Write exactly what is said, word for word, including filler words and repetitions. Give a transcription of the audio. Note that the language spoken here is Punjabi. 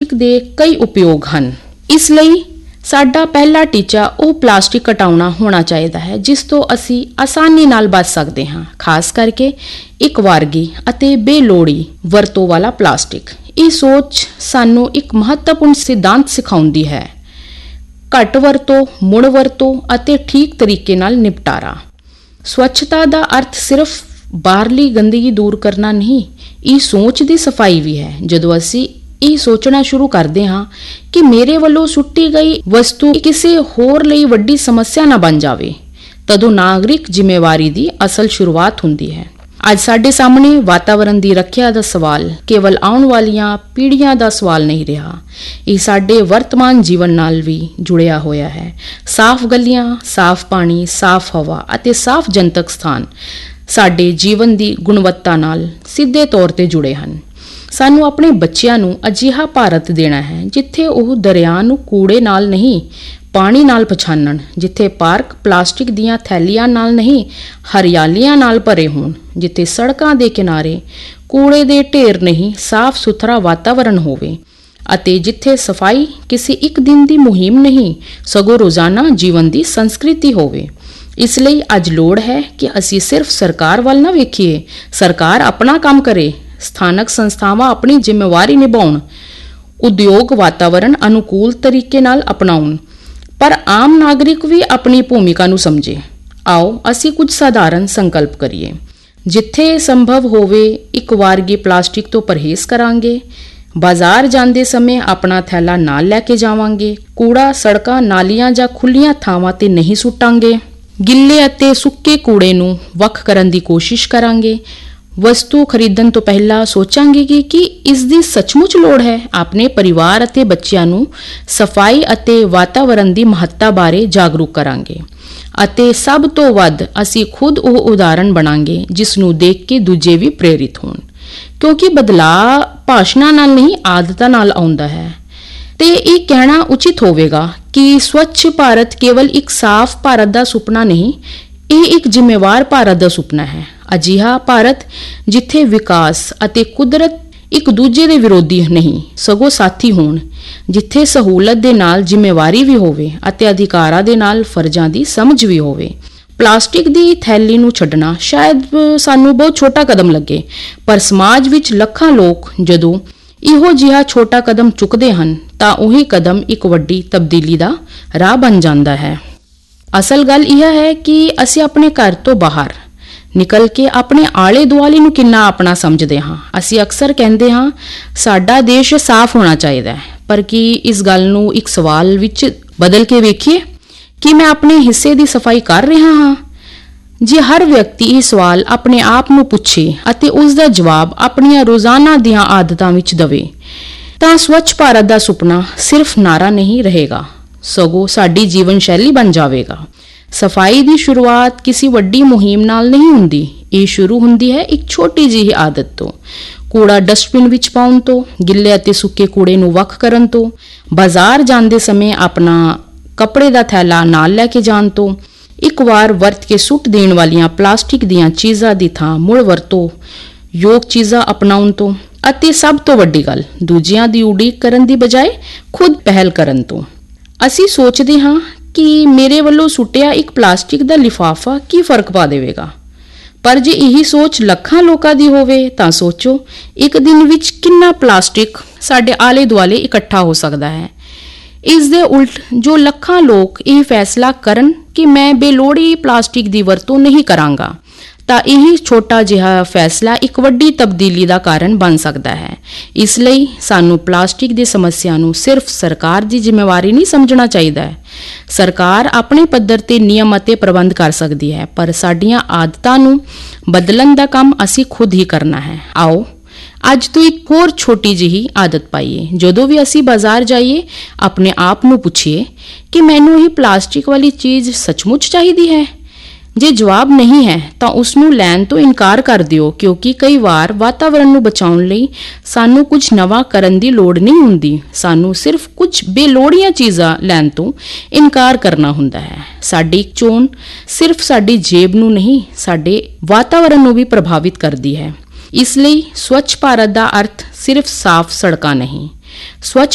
ਪਲਾਸਟਿਕ ਦੇ ਕਈ ਉਪਯੋਗ ਹਨ। ਇਸ ਲਈ ਸਾਡਾ ਪਹਿਲਾ ਟੀਚਾ ਉਹ ਪਲਾਸਟਿਕ ਘਟਾਉਣਾ ਹੋਣਾ ਚਾਹੀਦਾ ਹੈ ਜਿਸ ਤੋਂ ਅਸੀਂ ਆਸਾਨੀ ਨਾਲ ਬਚ ਸਕਦੇ ਹਾਂ, ਖਾਸ ਕਰਕੇ ਇੱਕ ਵਾਰਗੀ ਅਤੇ ਬੇਲੋੜੀ ਵਰਤੋਂ ਵਾਲਾ ਪਲਾਸਟਿਕ। ਇਹ ਸੋਚ ਸਾਨੂੰ ਇੱਕ ਮਹੱਤਵਪੂਰਨ ਸਿਧਾਂਤ ਸਿਖਾਉਂਦੀ ਹੈ: ਘੱਟ ਵਰਤੋਂ, ਮੁੜ ਵਰਤੋਂ ਅਤੇ ਠੀਕ ਤਰੀਕੇ ਨਾਲ ਨਿਪਟਾਰਾ। ਸਵੱਛਤਾ ਦਾ ਅਰਥ ਸਿਰਫ ਬਾਹਰਲੀ ਗੰਦਗੀ ਦੂਰ ਕਰਨਾ ਨਹੀਂ, ਇਹ ਸੋਚ ਦੀ ਸਫਾਈ ਵੀ ਹੈ। ਜਦੋਂ ਅਸੀਂ ਇਹ ਸੋਚਣਾ ਸ਼ੁਰੂ ਕਰਦੇ ਹਾਂ ਕਿ ਮੇਰੇ ਵੱਲੋਂ ਸੁੱਟੀ ਗਈ ਵਸਤੂ ਕਿਸੇ ਹੋਰ ਲਈ ਵੱਡੀ ਸਮੱਸਿਆ ਨਾ ਬਣ ਜਾਵੇ, ਤਦੋਂ ਨਾਗਰਿਕ ਜ਼ਿੰਮੇਵਾਰੀ ਦੀ ਅਸਲ ਸ਼ੁਰੂਆਤ ਹੁੰਦੀ ਹੈ। ਅੱਜ ਸਾਡੇ ਸਾਹਮਣੇ ਵਾਤਾਵਰਣ ਦੀ ਰੱਖਿਆ ਦਾ ਸਵਾਲ ਕੇਵਲ ਆਉਣ ਵਾਲੀਆਂ ਪੀੜ੍ਹੀਆਂ ਦਾ ਸਵਾਲ ਨਹੀਂ ਰਿਹਾ, ਇਹ ਸਾਡੇ ਵਰਤਮਾਨ ਜੀਵਨ ਨਾਲ ਵੀ ਜੁੜਿਆ ਹੋਇਆ ਹੈ। ਸਾਫ਼ ਗਲੀਆਂ, ਸਾਫ਼ ਪਾਣੀ, ਸਾਫ਼ ਹਵਾ ਅਤੇ ਸਾਫ਼ ਜਨਤਕ ਸਥਾਨ ਸਾਡੇ ਜੀਵਨ ਦੀ ਗੁਣਵੱਤਾ ਨਾਲ ਸਿੱਧੇ ਤੌਰ ਤੇ ਜੁੜੇ ਹਨ। ਸਾਨੂੰ ਆਪਣੇ ਬੱਚਿਆਂ ਨੂੰ ਅਜਿਹਾ ਭਾਰਤ ਦੇਣਾ ਹੈ ਜਿੱਥੇ ਉਹ ਦਰਿਆ ਨੂੰ ਕੂੜੇ ਨਾਲ ਨਹੀਂ, ਪਾਣੀ ਨਾਲ ਪਛਾਣਨ, ਜਿੱਥੇ ਪਾਰਕ ਪਲਾਸਟਿਕ ਦੀਆਂ ਥੈਲੀਆਂ ਨਾਲ ਨਹੀਂ, ਹਰਿਆਲੀਆਂ ਨਾਲ ਭਰੇ ਹੋਣ, ਜਿੱਥੇ ਸੜਕਾਂ ਦੇ ਕਿਨਾਰੇ ਕੂੜੇ ਦੇ ਢੇਰ ਨਹੀਂ, ਸਾਫ਼ ਸੁਥਰਾ ਵਾਤਾਵਰਣ ਹੋਵੇ, ਅਤੇ ਜਿੱਥੇ ਸਫਾਈ ਕਿਸੇ ਇੱਕ ਦਿਨ ਦੀ ਮੁਹਿੰਮ ਨਹੀਂ ਸਗੋਂ ਰੋਜ਼ਾਨਾ ਜੀਵਨ ਦੀ ਸੰਸਕ੍ਰਿਤੀ ਹੋਵੇ। ਇਸ ਲਈ ਅੱਜ ਲੋੜ ਹੈ ਕਿ ਅਸੀਂ ਸਿਰਫ ਸਰਕਾਰ ਵੱਲ ਨਾ ਵੇਖੀਏ, ਸਰਕਾਰ ਆਪਣਾ ਕੰਮ ਕਰੇ, ਸਥਾਨਕ ਸੰਸਥਾਵਾਂ ਆਪਣੀ ਜ਼ਿੰਮੇਵਾਰੀ ਨਿਭਾਉਣ, ਉਦਯੋਗ ਵਾਤਾਵਰਣ ਅਨੁਕੂਲ ਤਰੀਕੇ ਨਾਲ ਅਪਣਾਉਣ, ਪਰ ਆਮ ਨਾਗਰਿਕ ਵੀ ਆਪਣੀ ਭੂਮਿਕਾ ਨੂੰ ਸਮਝੇ। ਆਓ ਅਸੀਂ ਕੁਝ ਸਾਧਾਰਨ ਸੰਕਲਪ ਕਰੀਏ। ਜਿੱਥੇ ਸੰਭਵ ਹੋਵੇ ਇੱਕ ਵਾਰਗੀ ਪਲਾਸਟਿਕ ਤੋਂ ਪਰਹੇਜ਼ ਕਰਾਂਗੇ। ਬਾਜ਼ਾਰ ਜਾਂਦੇ ਸਮੇਂ ਆਪਣਾ ਥੈਲਾ ਨਾਲ ਲੈ ਕੇ ਜਾਵਾਂਗੇ। ਕੂੜਾ ਸੜਕਾਂ, ਨਾਲੀਆਂ ਜਾਂ ਖੁੱਲ੍ਹੀਆਂ ਥਾਵਾਂ ਤੇ ਨਹੀਂ ਸੁੱਟਾਂਗੇ। ਗਿੱਲੇ ਅਤੇ ਸੁੱਕੇ ਕੂੜੇ ਨੂੰ ਵੱਖ ਕਰਨ ਦੀ ਕੋਸ਼ਿਸ਼ ਕਰਾਂਗੇ। ਵਸਤੂ ਖਰੀਦਣ ਤੋਂ ਪਹਿਲਾਂ ਸੋਚਾਂਗੇ ਕਿ ਕੀ ਇਸ ਦੀ ਸੱਚਮੁੱਚ ਲੋੜ ਹੈ। ਆਪਣੇ ਪਰਿਵਾਰ ਅਤੇ ਬੱਚਿਆਂ ਨੂੰ ਸਫਾਈ ਅਤੇ ਵਾਤਾਵਰਣ ਦੀ ਮਹੱਤਤਾ ਬਾਰੇ ਜਾਗਰੂਕ ਕਰਾਂਗੇ, ਅਤੇ ਸਭ ਤੋਂ ਵੱਧ ਅਸੀਂ ਖੁਦ ਉਹ ਉਦਾਹਰਣ ਬਣਾਂਗੇ ਜਿਸ ਨੂੰ ਦੇਖ ਕੇ ਦੂਜੇ ਵੀ ਪ੍ਰੇਰਿਤ ਹੋਣ, ਕਿਉਂਕਿ ਬਦਲਾਅ ਭਾਸ਼ਣਾਂ ਨਾਲ ਨਹੀਂ, ਆਦਤਾਂ ਨਾਲ ਆਉਂਦਾ ਹੈ। ਤੇ ਇਹ ਕਹਿਣਾ ਉਚਿਤ ਹੋਵੇਗਾ ਕਿ ਸਵੱਛ ਭਾਰਤ ਕੇਵਲ ਇੱਕ ਸਾਫ਼ ਭਾਰਤ ਦਾ ਸੁਪਨਾ ਨਹੀਂ, ਇਹ ਇੱਕ ਜ਼ਿੰਮੇਵਾਰ ਭਾਰਤ ਦਾ ਸੁਪਨਾ ਹੈ। ਅਜਿਹਾ ਭਾਰਤ ਜਿੱਥੇ ਵਿਕਾਸ ਅਤੇ ਕੁਦਰਤ ਇੱਕ ਦੂਜੇ ਦੇ ਵਿਰੋਧੀ ਨਹੀਂ ਸਗੋਂ ਸਾਥੀ ਹੋਣ, ਜਿੱਥੇ ਸਹੂਲਤ ਦੇ ਨਾਲ ਜ਼ਿੰਮੇਵਾਰੀ ਵੀ ਹੋਵੇ ਅਤੇ ਅਧਿਕਾਰਾਂ ਦੇ ਨਾਲ ਫਰਜ਼ਾਂ ਦੀ ਸਮਝ ਵੀ ਹੋਵੇ। ਪਲਾਸਟਿਕ ਦੀ ਥੈਲੀ ਨੂੰ ਛੱਡਣਾ ਸ਼ਾਇਦ ਸਾਨੂੰ ਬਹੁਤ ਛੋਟਾ ਕਦਮ ਲੱਗੇ, ਪਰ ਸਮਾਜ ਵਿੱਚ ਲੱਖਾਂ ਲੋਕ ਜਦੋਂ ਇਹੋ ਜਿਹਾ ਛੋਟਾ ਕਦਮ ਚੁੱਕਦੇ ਹਨ ਤਾਂ ਉਹੀ ਕਦਮ ਇੱਕ ਵੱਡੀ ਤਬਦੀਲੀ ਦਾ ਰਾਹ ਬਣ ਜਾਂਦਾ ਹੈ। ਅਸਲ ਗੱਲ ਇਹ ਹੈ ਕਿ ਅਸੀਂ ਆਪਣੇ ਘਰ ਤੋਂ ਬਾਹਰ ਨਿਕਲ ਕੇ ਆਪਣੇ ਆਲੇ ਦੁਆਲੇ ਨੂੰ ਕਿੰਨਾ ਆਪਣਾ ਸਮਝਦੇ ਹਾਂ। ਅਸੀਂ ਅਕਸਰ ਕਹਿੰਦੇ ਹਾਂ ਸਾਡਾ ਦੇਸ਼ ਸਾਫ਼ ਹੋਣਾ ਚਾਹੀਦਾ ਹੈ, ਪਰ ਕੀ ਇਸ ਗੱਲ ਨੂੰ ਇੱਕ ਸਵਾਲ ਵਿੱਚ ਬਦਲ ਕੇ ਵੇਖੀਏ ਕਿ ਮੈਂ ਆਪਣੇ ਹਿੱਸੇ ਦੀ ਸਫਾਈ ਕਰ ਰਿਹਾ ਹਾਂ? ਜੇ ਹਰ ਵਿਅਕਤੀ ਇਹ ਸਵਾਲ ਆਪਣੇ ਆਪ ਨੂੰ ਪੁੱਛੇ ਅਤੇ ਉਸ ਦਾ ਜਵਾਬ ਆਪਣੀਆਂ ਰੋਜ਼ਾਨਾ ਦੀਆਂ ਆਦਤਾਂ ਵਿੱਚ ਦੇਵੇ, ਤਾਂ ਸਵੱਛ ਭਾਰਤ ਦਾ ਸੁਪਨਾ ਸਿਰਫ ਨਾਰਾ ਨਹੀਂ ਰਹੇਗਾ, ਸਗੋਂ ਸਾਡੀ ਜੀਵਨ ਸ਼ੈਲੀ ਬਣ ਜਾਵੇਗਾ। ਸਫਾਈ ਦੀ ਸ਼ੁਰੂਆਤ ਕਿਸੇ ਵੱਡੀ ਮੁਹਿੰਮ ਨਾਲ ਨਹੀਂ ਹੁੰਦੀ, ਇਹ ਸ਼ੁਰੂ ਹੁੰਦੀ ਹੈ ਇੱਕ ਛੋਟੀ ਜਿਹੀ ਆਦਤ ਤੋਂ। ਕੂੜਾ ਡਸਟਬਿਨ ਵਿੱਚ ਪਾਉਣ ਤੋਂ, ਗਿੱਲੇ ਅਤੇ ਸੁੱਕੇ ਕੂੜੇ ਨੂੰ ਵੱਖ ਕਰਨ ਤੋਂ, ਬਾਜ਼ਾਰ ਜਾਂਦੇ ਸਮੇਂ ਆਪਣਾ ਕੱਪੜੇ ਦਾ ਥੈਲਾ ਨਾਲ ਲੈ ਕੇ ਜਾਣ ਤੋਂ, ਇੱਕ ਵਾਰ ਵਰਤ ਕੇ ਸੁੱਟ ਦੇਣ ਵਾਲੀਆਂ ਪਲਾਸਟਿਕ ਦੀਆਂ ਚੀਜ਼ਾਂ ਦੀ ਥਾਂ ਮੁੜ ਵਰਤੋਂ ਯੋਗ ਚੀਜ਼ਾਂ ਅਪਣਾਉਣ ਤੋਂ, ਅਤੇ ਸਭ ਤੋਂ ਵੱਡੀ ਗੱਲ ਦੂਜਿਆਂ ਦੀ ਉਡੀਕ ਕਰਨ ਦੀ ਬਜਾਏ ਖੁਦ ਪਹਿਲ ਕਰਨ ਤੋਂ। ਅਸੀਂ ਸੋਚਦੇ ਹਾਂ ਕਿ ਮੇਰੇ ਵੱਲੋਂ ਸੁੱਟਿਆ ਇੱਕ ਪਲਾਸਟਿਕ ਦਾ ਲਿਫਾਫਾ ਕੀ ਫਰਕ ਪਾ ਦੇਵੇਗਾ, ਪਰ ਜੇ ਇਹੀ ਸੋਚ ਲੱਖਾਂ ਲੋਕਾਂ ਦੀ ਹੋਵੇ ਤਾਂ ਸੋਚੋ ਇੱਕ ਦਿਨ ਵਿੱਚ ਕਿੰਨਾ ਪਲਾਸਟਿਕ ਸਾਡੇ ਆਲੇ ਦੁਆਲੇ ਇਕੱਠਾ ਹੋ ਸਕਦਾ ਹੈ। ਇਸ ਦੇ ਉਲਟ ਜੋ ਲੱਖਾਂ ਲੋਕ ਇਹ ਫੈਸਲਾ ਕਰਨ ਕਿ ਮੈਂ ਬੇਲੋੜੀ ਪਲਾਸਟਿਕ ਦੀ ਵਰਤੋਂ ਨਹੀਂ ਕਰਾਂਗਾ, ਤਾਂ ਇਹ ਛੋਟਾ ਜਿਹਾ ਫੈਸਲਾ ਇੱਕ ਵੱਡੀ ਤਬਦੀਲੀ ਦਾ ਕਾਰਨ ਬਣ ਸਕਦਾ ਹੈ। ਇਸ ਲਈ ਸਾਨੂੰ ਪਲਾਸਟਿਕ ਦੀ ਸਮੱਸਿਆ ਨੂੰ ਸਿਰਫ ਸਰਕਾਰ ਦੀ ਜ਼ਿੰਮੇਵਾਰੀ ਨਹੀਂ ਸਮਝਣਾ ਚਾਹੀਦਾ ਹੈ। ਸਰਕਾਰ ਆਪਣੇ ਪੱਧਰ ਤੇ ਨਿਯਮ ਅਤੇ ਪ੍ਰਬੰਧ ਕਰ ਸਕਦੀ ਹੈ, ਪਰ ਸਾਡੀਆਂ ਆਦਤਾਂ ਨੂੰ ਬਦਲਣ ਦਾ ਕੰਮ ਅਸੀਂ ਖੁਦ ਹੀ ਕਰਨਾ ਹੈ। ਆਓ ਅੱਜ ਤੋਂ ਇੱਕ ਹੋਰ ਛੋਟੀ ਜਿਹੀ ਆਦਤ ਪਾਈਏ। ਜਦੋਂ ਵੀ ਅਸੀਂ ਬਾਜ਼ਾਰ ਜਾਈਏ ਆਪਣੇ ਆਪ ਨੂੰ ਪੁੱਛੀਏ ਕਿ ਮੈਨੂੰ ਇਹ ਪਲਾਸਟਿਕ ਵਾਲੀ ਚੀਜ਼ ਸੱਚਮੁੱਚ ਚਾਹੀਦੀ ਹੈ। ਜੇ ਜਵਾਬ ਨਹੀਂ ਹੈ ਤਾਂ ਉਸ ਨੂੰ ਲੈਣ ਤੋਂ ਇਨਕਾਰ ਕਰ ਦਿਓ, ਕਿਉਂਕਿ ਕਈ ਵਾਰ ਵਾਤਾਵਰਣ ਨੂੰ ਬਚਾਉਣ ਲਈ ਸਾਨੂੰ ਕੁਝ ਨਵਾਂ ਕਰਨ ਦੀ ਲੋੜ ਨਹੀਂ ਹੁੰਦੀ, ਸਾਨੂੰ ਸਿਰਫ ਕੁਝ ਬੇਲੋੜੀਆਂ ਚੀਜ਼ਾਂ ਲੈਣ ਤੋਂ ਇਨਕਾਰ ਕਰਨਾ ਹੁੰਦਾ ਹੈ। ਸਾਡੀ ਚੋਣ ਸਿਰਫ ਸਾਡੀ ਜੇਬ ਨੂੰ ਨਹੀਂ, ਸਾਡੇ ਵਾਤਾਵਰਣ ਨੂੰ ਵੀ ਪ੍ਰਭਾਵਿਤ ਕਰਦੀ ਹੈ। ਇਸ ਲਈ ਸਵੱਛ ਭਾਰਤ ਦਾ ਅਰਥ ਸਿਰਫ ਸਾਫ਼ ਸੜਕਾਂ ਨਹੀਂ, ਸਵੱਛ